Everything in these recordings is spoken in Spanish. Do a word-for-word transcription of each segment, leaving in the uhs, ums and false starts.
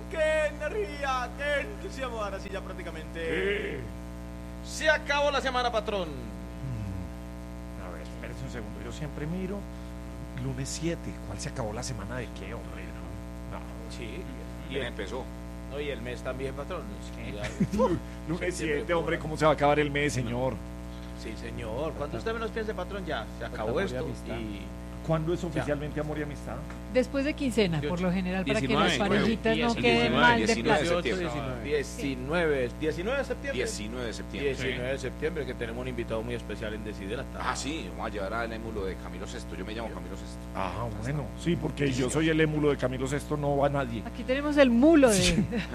qué energía, qué entusiasmo. Ahora sí, ya prácticamente Sí. se acabó la semana, patrón. A ver, espérese un segundo. Yo siempre miro. Lunes siete. ¿Cuál se acabó la semana de qué, hombre? No. no. Sí, y ¿Quién el, empezó? no, y el mes también, patrón. Sí, ya- Lunes septiembre, siete, hombre. ¿Cómo se va a acabar el mes, señor? Sí, señor. Cuando usted menos piense, patrón, ya se acabó amor y esto. amistad. Y ¿Cuándo es oficialmente amor y amistad? Después de quincena, por lo general, para que las diecinueve, parejitas no diecinueve, queden mal de diecinueve de plata. septiembre. diecinueve, diecinueve de septiembre. diecinueve de septiembre. diecinueve de septiembre, que tenemos un invitado muy especial en Decidera. Ah, sí, vamos a llevar al émulo de Camilo Sesto. Yo me llamo Camilo Sesto. Ah, bueno. Sí, porque yo soy el émulo de Camilo Sesto, no va nadie. Aquí tenemos el mulo de...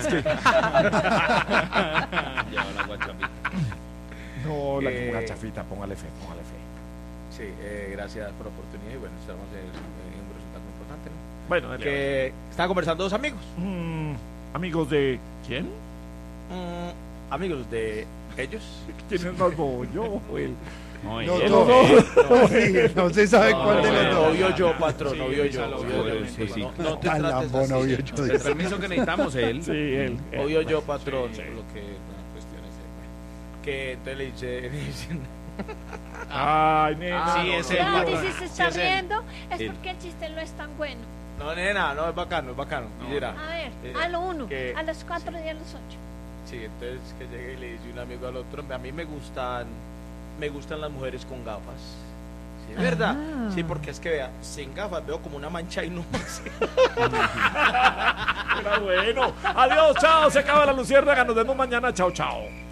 Lleva la guachapita. No, la Eh, una chafita, póngale fe, póngale fe. Sí, eh, gracias por la oportunidad y bueno, estamos en, en un resultado muy importante, ¿no? Bueno, dale, Que estaban conversando dos amigos. Mm, amigos de... ¿Quién? Mm, amigos de ellos. ¿Quién es más bobo? ¿Yo o él? No, No, él. no, No, sí, no se sabe No, cuál de no, los dos. Novio yo, patrón, Sí, novio yo. Gonzalo, Novio yo, obviamente, sí, sí. no, no te Tan trates lambón, así, novio señor. yo. El permiso que necesitamos él. Sí, él. él. Obvio yo, patrón, Sí, sí. lo que la cuestión es eh, que entonces le dice, le dicen, Ay, nena. Ah, Sí, no, es no, él. no, Claro, no, y patrón. si se sí, está es él. riendo es Él. porque el chiste no es tan bueno. no, nena, no, es bacano, es bacano. Y dirá, A ver, eh, a lo uno, que- a los cuatro y a los ocho. sí, entonces que llega y le dice un amigo al otro, a mí me gustan, me gustan las mujeres con gafas. Sí, es verdad. Ah. Sí, porque es que vea, sin gafas veo como una mancha y no más. Era bueno. Adiós, chao. Se acaba la luciérnaga. Nos vemos mañana. Chao, chao.